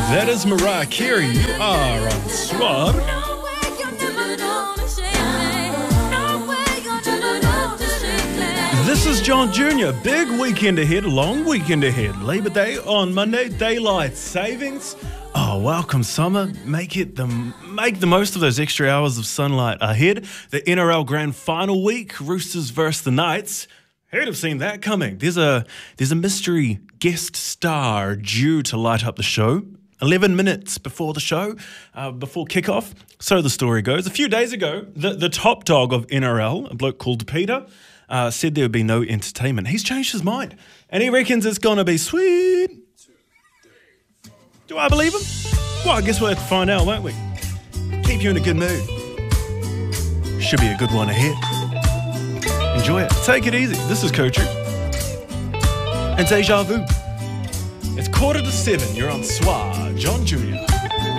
That is Mariah Carey. You are on Swab. This is John Jr. Big weekend ahead, long weekend ahead. Labor Day on Monday, daylight savings. Oh, welcome summer. Make the most of those extra hours of sunlight ahead. The NRL Grand Final week, Roosters versus the Knights. Who'd have seen that coming? There's a mystery guest star due to light up the show. 11 minutes before the show, before kickoff. So the story goes. A few days ago, the top dog of NRL, a bloke called Peter, said there would be no entertainment. He's changed his mind, and he reckons it's going to be sweet. Do I believe him? Well, I guess we'll have to find out, won't we? Keep you in a good mood. Should be a good one ahead. Enjoy it. Take it easy. This is Coach and Deja Vu. It's 7:15. You're on SWA. John Jr.